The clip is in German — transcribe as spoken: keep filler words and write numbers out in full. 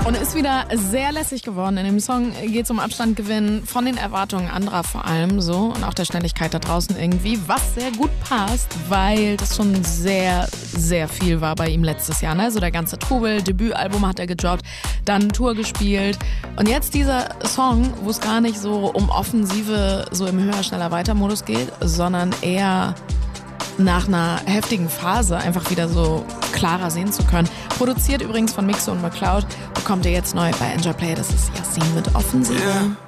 Und ist wieder sehr lässig geworden. In dem Song geht es um Abstandgewinn von den Erwartungen anderer vor allem so und auch der Schnelligkeit da draußen irgendwie, was sehr gut passt, weil das schon sehr, sehr viel war bei ihm letztes Jahr. Ne? So der ganze Trubel, Debütalbum hat er gedroppt, dann Tour gespielt und jetzt dieser Song, wo es gar nicht so um Offensive so im Höher, Schneller, Weiter-Modus geht, sondern eher nach einer heftigen Phase einfach wieder so klarer sehen zu können. Produziert übrigens von Mixo und McCloud, bekommt ihr jetzt neu bei Enjoy Play. Das ist Yassin mit Offensive. Yeah.